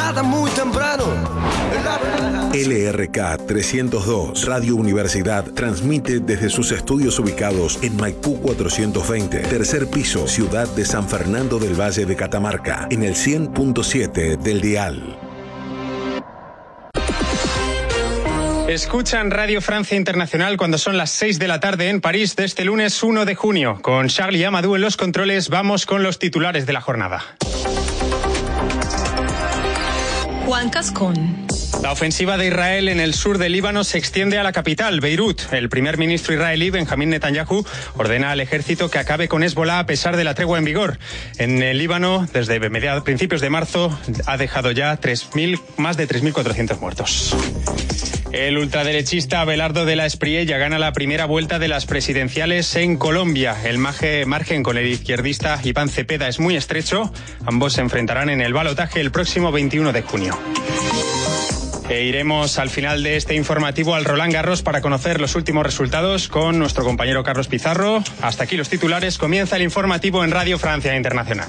nada muy temprano. LRK 302, Radio Universidad, transmite desde sus estudios ubicados en Maipú 420, tercer piso, ciudad de San Fernando del Valle de Catamarca, en el 100.7 del dial. Escuchan Radio Francia Internacional cuando son las 6 de la tarde en París de este lunes 1 de junio. Con Charlie Amadou en los controles, vamos con los titulares de la jornada. Juan Cascón. La ofensiva de Israel en el sur del Líbano se extiende a la capital, Beirut. El primer ministro israelí, Benjamín Netanyahu, ordena al ejército que acabe con Hezbolá a pesar de la tregua en vigor. En el Líbano, desde principios de marzo, ha dejado ya más de 3.400 muertos. El ultraderechista Abelardo de la Espriella gana la primera vuelta de las presidenciales en Colombia. El margen con el izquierdista Iván Cepeda es muy estrecho. Ambos se enfrentarán en el balotaje el próximo 21 de junio. E iremos al final de este informativo al Roland Garros para conocer los últimos resultados con nuestro compañero Carlos Pizarro. Hasta aquí los titulares. Comienza el informativo en Radio Francia Internacional.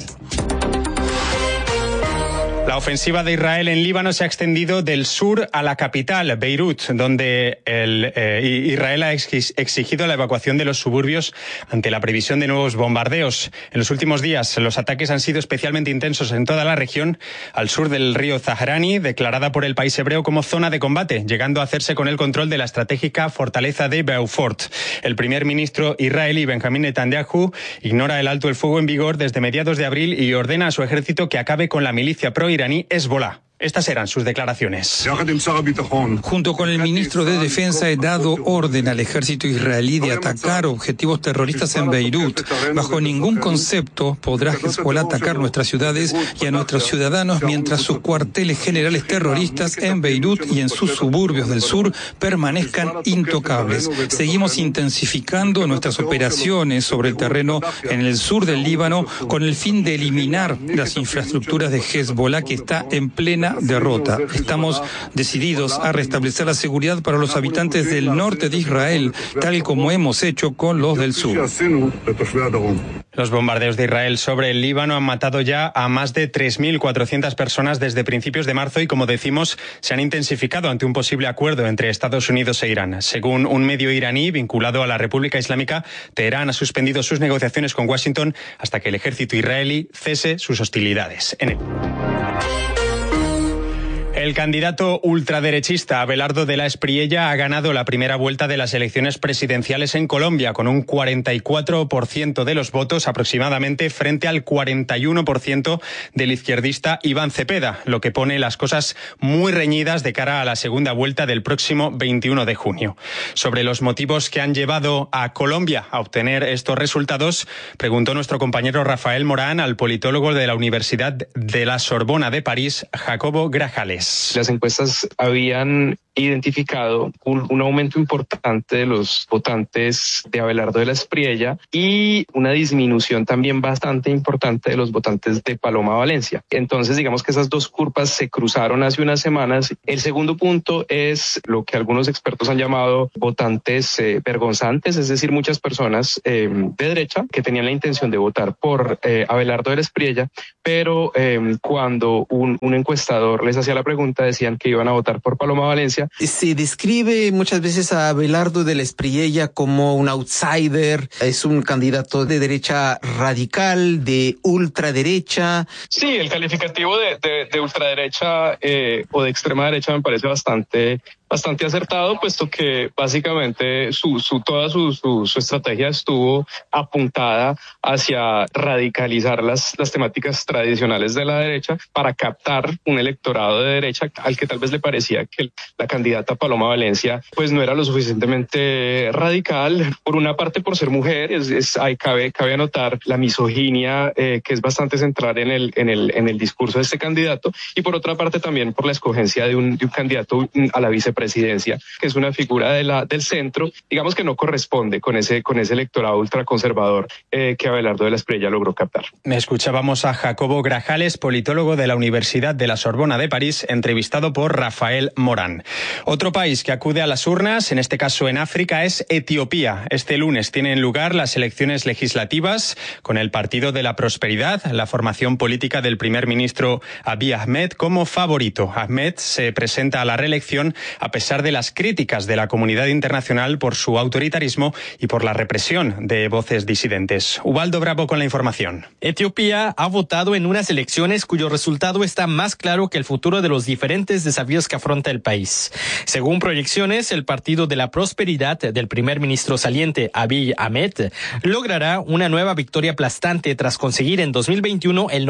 La ofensiva de Israel en Líbano se ha extendido del sur a la capital, Beirut, donde Israel ha exigido la evacuación de los suburbios ante la previsión de nuevos bombardeos. En los últimos días, los ataques han sido especialmente intensos en toda la región, al sur del río Zahrani, declarada por el país hebreo como zona de combate, llegando a hacerse con el control de la estratégica fortaleza de Beaufort. El primer ministro israelí, Benjamín Netanyahu, ignora el alto el fuego en vigor desde mediados de abril y ordena a su ejército que acabe con la milicia pro-iraní Hezbolá. Estas eran sus declaraciones. Junto con el ministro de Defensa he dado orden al ejército israelí de atacar objetivos terroristas en Beirut. Bajo ningún concepto podrá Hezbolá atacar nuestras ciudades y a nuestros ciudadanos mientras sus cuarteles generales terroristas en Beirut y en sus suburbios del sur permanezcan intocables. Seguimos intensificando nuestras operaciones sobre el terreno en el sur del Líbano con el fin de eliminar las infraestructuras de Hezbolá que está en plena derrota. Estamos decididos a restablecer la seguridad para los habitantes del norte de Israel, tal como hemos hecho con los del sur. Los bombardeos de Israel sobre el Líbano han matado ya a más de 3.400 personas desde principios de marzo y, como decimos, se han intensificado ante un posible acuerdo entre Estados Unidos e Irán. Según un medio iraní vinculado a la República Islámica, Teherán ha suspendido sus negociaciones con Washington hasta que el ejército israelí cese sus hostilidades en él. El candidato ultraderechista Abelardo de la Espriella ha ganado la primera vuelta de las elecciones presidenciales en Colombia con un 44% de los votos aproximadamente frente al 41% del izquierdista Iván Cepeda, lo que pone las cosas muy reñidas de cara a la segunda vuelta del próximo 21 de junio. Sobre los motivos que han llevado a Colombia a obtener estos resultados, preguntó nuestro compañero Rafael Morán al politólogo de la Universidad de la Sorbona de París, Jacobo Grajales. Las encuestas habían identificado un aumento importante de los votantes de Abelardo de la Espriella y una disminución también bastante importante de los votantes de Paloma Valencia. Entonces, digamos que esas dos curvas se cruzaron hace unas semanas. El segundo punto es lo que algunos expertos han llamado votantes vergonzantes, es decir, muchas personas de derecha que tenían la intención de votar por Abelardo de la Espriella, pero cuando un encuestador les hacía la pregunta decían que iban a votar por Paloma Valencia. Se describe muchas veces a Abelardo de la Espriella como un outsider, es un candidato de derecha radical, de ultraderecha. Sí, el calificativo de ultraderecha o de extrema derecha me parece bastante acertado, puesto que básicamente toda su estrategia estuvo apuntada hacia radicalizar las temáticas tradicionales de la derecha para captar un electorado de derecha al que tal vez le parecía que la candidata Paloma Valencia pues no era lo suficientemente radical, por una parte por ser mujer, cabe anotar la misoginia que es bastante central en el discurso de este candidato, y por otra parte también por la escogencia de un candidato a la vicepresidencia vicepresidencia, que es una figura del centro, digamos que no corresponde con ese electorado ultraconservador que Abelardo de la Espriella logró captar. Escuchábamos a Jacobo Grajales, politólogo de la Universidad de la Sorbona de París, entrevistado por Rafael Morán. Otro país que acude a las urnas, en este caso en África, es Etiopía. Este lunes tienen lugar las elecciones legislativas con el Partido de la Prosperidad, la formación política del primer ministro Abiy Ahmed, como favorito. Ahmed se presenta a la reelección a pesar de las críticas de la comunidad internacional por su autoritarismo y por la represión de voces disidentes. Ubaldo Bravo con la información. Etiopía ha votado en unas elecciones cuyo resultado está más claro que el futuro de los diferentes desafíos que afronta el país. Según proyecciones, el Partido de la Prosperidad del primer ministro saliente Abiy Ahmed logrará una nueva victoria aplastante tras conseguir en 2021 el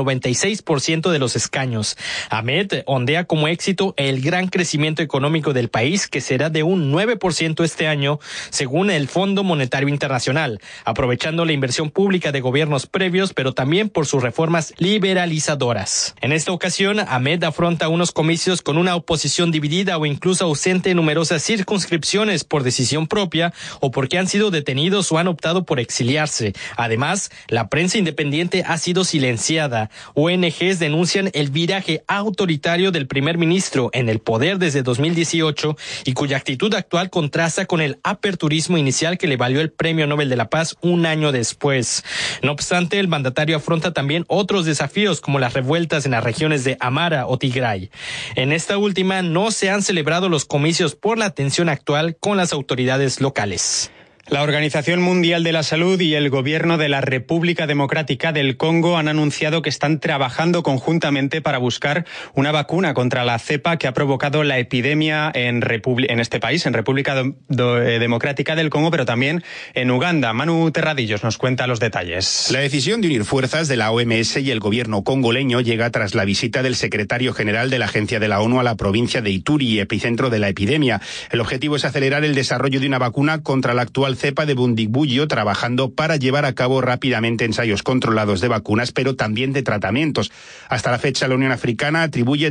96% de los escaños. Ahmed ondea como éxito el gran crecimiento económico del país, que será de un 9% este año, según el Fondo Monetario Internacional, aprovechando la inversión pública de gobiernos previos, pero también por sus reformas liberalizadoras. En esta ocasión, Ahmed afronta unos comicios con una oposición dividida o incluso ausente en numerosas circunscripciones por decisión propia o porque han sido detenidos o han optado por exiliarse. Además, la prensa independiente ha sido silenciada. ONGs denuncian el viraje autoritario del primer ministro en el poder desde 2018 y cuya actitud actual contrasta con el aperturismo inicial que le valió el Premio Nobel de la Paz un año después. No obstante, el mandatario afronta también otros desafíos como las revueltas en las regiones de Amara o Tigray. En esta última no se han celebrado los comicios por la tensión actual con las autoridades locales. La Organización Mundial de la Salud y el Gobierno de la República Democrática del Congo han anunciado que están trabajando conjuntamente para buscar una vacuna contra la cepa que ha provocado la epidemia en este país, en República Democrática del Congo, pero también en Uganda. Manu Terradillos nos cuenta los detalles. La decisión de unir fuerzas de la OMS y el gobierno congoleño llega tras la visita del secretario general de la Agencia de la ONU a la provincia de Ituri, epicentro de la epidemia. El objetivo es acelerar el desarrollo de una vacuna contra la actual cepa de Bundibugyo, trabajando para llevar a cabo rápidamente ensayos controlados de vacunas, pero también de tratamientos. Hasta la fecha, la Unión Africana atribuye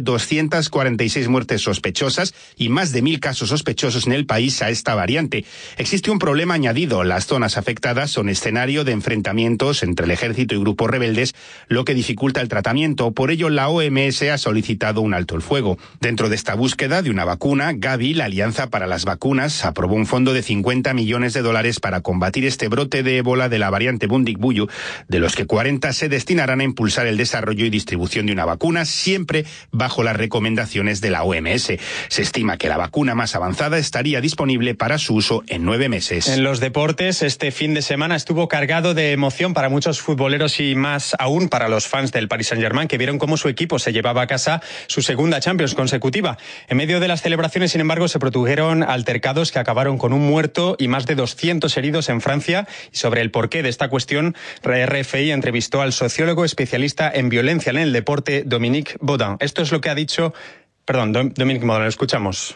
246 muertes sospechosas y más de 1.000 casos sospechosos en el país a esta variante. Existe un problema añadido. Las zonas afectadas son escenario de enfrentamientos entre el ejército y grupos rebeldes, lo que dificulta el tratamiento. Por ello, la OMS ha solicitado un alto el fuego. Dentro de esta búsqueda de una vacuna, Gavi, la Alianza para las Vacunas, aprobó un fondo de $50 millones para combatir este brote de ébola de la variante Bundibugyo, de los que 40 se destinarán a impulsar el desarrollo y distribución de una vacuna, siempre bajo las recomendaciones de la OMS. Se estima que la vacuna más avanzada estaría disponible para su uso en 9 meses. En los deportes, este fin de semana estuvo cargado de emoción para muchos futboleros y más aún para los fans del Paris Saint-Germain, que vieron cómo su equipo se llevaba a casa su segunda Champions consecutiva. En medio de las celebraciones, sin embargo, se produjeron altercados que acabaron con un muerto y más de 200 heridos en Francia. Y sobre el porqué de esta cuestión, RFI entrevistó al sociólogo especialista en violencia en el deporte, Dominique Baudin. Esto es lo que ha dicho... Dominique Baudin, lo escuchamos.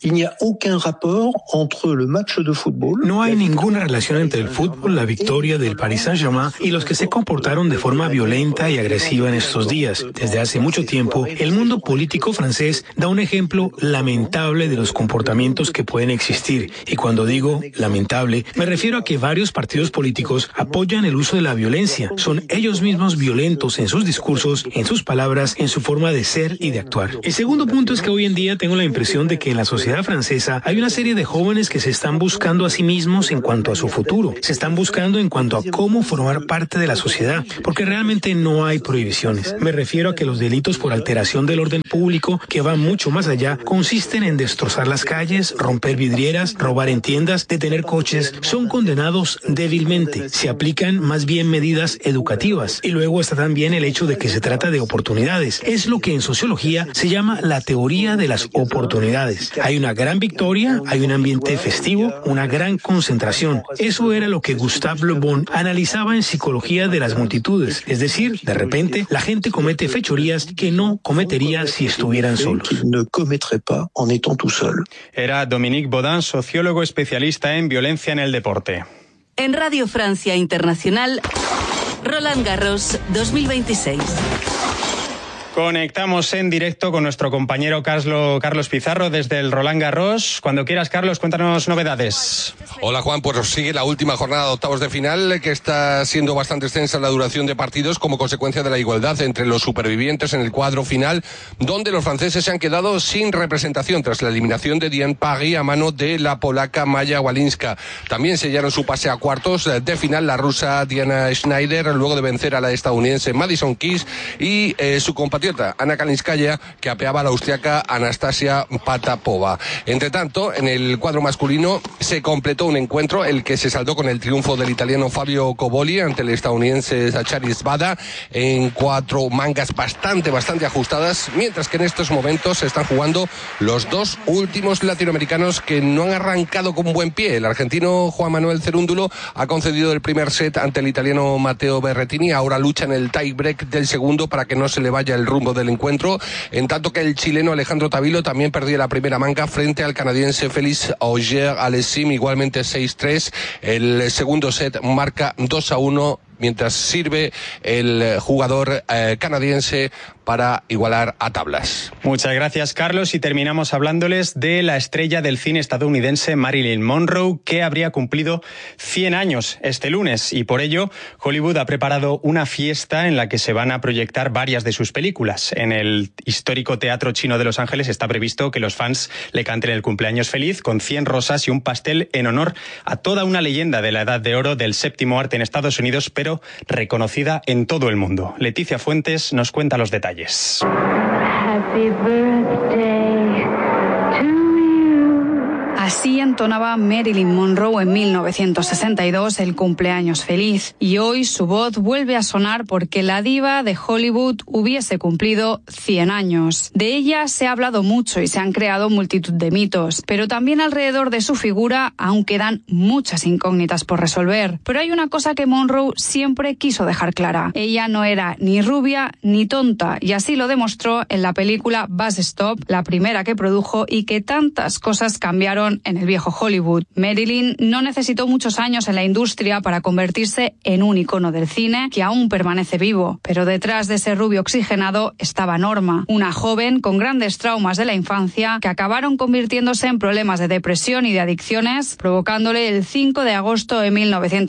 No hay ninguna relación entre el fútbol, la victoria del Paris Saint-Germain y los que se comportaron de forma violenta y agresiva en estos días. Desde hace mucho tiempo, el mundo político francés da un ejemplo lamentable de los comportamientos que pueden existir. Y cuando digo lamentable, me refiero a que varios partidos políticos apoyan el uso de la violencia. Son ellos mismos violentos en sus discursos, en sus palabras, en su forma de ser y de actuar. El segundo punto es que hoy en día tengo la impresión de que en la sociedad francesa hay una serie de jóvenes que se están buscando a sí mismos en cuanto a su futuro. Se están buscando en cuanto a cómo formar parte de la sociedad, porque realmente no hay prohibiciones. Me refiero a que los delitos por alteración del orden público, que van mucho más allá, consisten en destrozar las calles, romper vidrieras, robar en tiendas, detener coches, son condenados débilmente. Se aplican más bien medidas educativas. Y luego está también el hecho de que se trata de oportunidades. Es lo que en sociología se llama la teoría de las oportunidades. Hay una gran victoria, hay un ambiente festivo, una gran concentración. Eso era lo que Gustave Le Bon analizaba en Psicología de las multitudes. Es decir, de repente, la gente comete fechorías que no cometería si estuvieran solos. Era Dominique Baudin, sociólogo especialista en violencia en el deporte. En Radio Francia Internacional, Roland Garros 2026. Conectamos en directo con nuestro compañero Carlos Pizarro desde el Roland Garros. Cuando quieras, Carlos, cuéntanos novedades. Hola, Juan, pues sigue la última jornada de octavos de final, que está siendo bastante extensa la duración de partidos como consecuencia de la igualdad entre los supervivientes en el cuadro final, donde los franceses se han quedado sin representación tras la eliminación de Diane Paris a mano de la polaca Maja Walinska. También sellaron su pase a cuartos de final la rusa Diana Schneider, luego de vencer a la estadounidense Madison Keys y su compatriota Ana Kalinskaya, que apeaba a la austriaca Anastasia Patapova. Entre tanto, en el cuadro masculino se completó un encuentro, el que se saldó con el triunfo del italiano Fabio Coboli ante el estadounidense Zachary Svada en 4 mangas bastante ajustadas, mientras que en estos momentos se están jugando los dos últimos latinoamericanos que no han arrancado con buen pie. El argentino Juan Manuel Cerúndulo ha concedido el primer set ante el italiano Matteo Berrettini, ahora lucha en el tie break del segundo para que no se le vaya el rumbo del encuentro, en tanto que el chileno Alejandro Tavilo también perdió la primera manga frente al canadiense Félix Auger-Aliassime, igualmente 6-3. El segundo set marca 2-1, mientras sirve el jugador canadiense para igualar a tablas. Muchas gracias, Carlos, y terminamos hablándoles de la estrella del cine estadounidense Marilyn Monroe, que habría cumplido 100 años este lunes, y por ello Hollywood ha preparado una fiesta en la que se van a proyectar varias de sus películas. En el histórico Teatro Chino de Los Ángeles está previsto que los fans le canten el cumpleaños feliz con 100 rosas y un pastel en honor a toda una leyenda de la Edad de Oro del séptimo arte en Estados Unidos, pero reconocida en todo el mundo. Leticia Fuentes nos cuenta los detalles. Happy birthday to you. Así entonaba Marilyn Monroe en 1962 el cumpleaños feliz, y hoy su voz vuelve a sonar porque la diva de Hollywood hubiese cumplido 100 años. De ella se ha hablado mucho y se han creado multitud de mitos, pero también alrededor de su figura aún quedan muchas incógnitas por resolver. Pero hay una cosa que Monroe siempre quiso dejar clara: ella no era ni rubia ni tonta, y así lo demostró en la película Bus Stop, la primera que produjo y que tantas cosas cambiaron en el viejo Hollywood. Marilyn no necesitó muchos años en la industria para convertirse en un icono del cine que aún permanece vivo, pero detrás de ese rubio oxigenado estaba Norma, una joven con grandes traumas de la infancia que acabaron convirtiéndose en problemas de depresión y de adicciones, provocándole el 5 de agosto de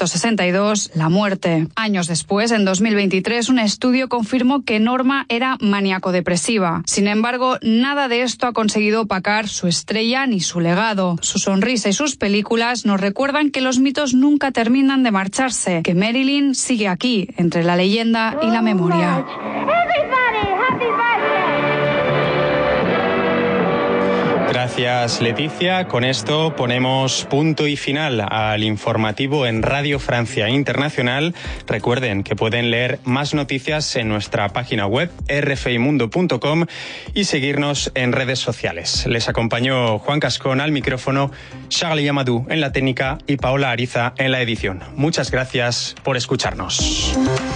1962 la muerte. Años después, en 2023, un estudio confirmó que Norma era maníaco-depresiva. Sin embargo, nada de esto ha conseguido opacar su estrella ni su legado. Su sonrisa y sus películas nos recuerdan que los mitos nunca terminan de marcharse, que Marilyn sigue aquí, entre la leyenda y la memoria. Gracias, Leticia. Con esto ponemos punto y final al informativo en Radio Francia Internacional. Recuerden que pueden leer más noticias en nuestra página web rfimundo.com y seguirnos en redes sociales. Les acompañó Juan Cascón al micrófono, Charlie Amadou en la técnica y Paola Ariza en la edición. Muchas gracias por escucharnos.